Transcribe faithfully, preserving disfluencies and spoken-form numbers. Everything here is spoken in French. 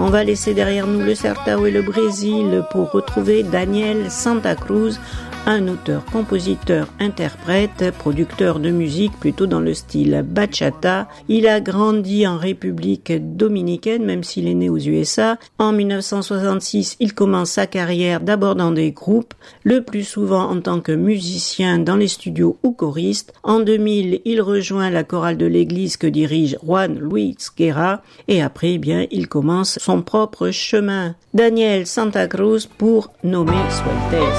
On va laisser derrière nous le Sertão et le Brésil pour retrouver Daniel Santa Cruz, un auteur, compositeur, interprète, producteur de musique plutôt dans le style bachata. Il a grandi en République dominicaine, même s'il est né aux U S A. En dix-neuf cent soixante-six, il commence sa carrière d'abord dans des groupes, le plus souvent en tant que musicien dans les studios ou choriste. En deux mille, il rejoint la chorale de l'église que dirige Juan Luis Guerra et après, eh bien, il commence son propre chemin. Daniel Santa Cruz pour nommer Sueltes.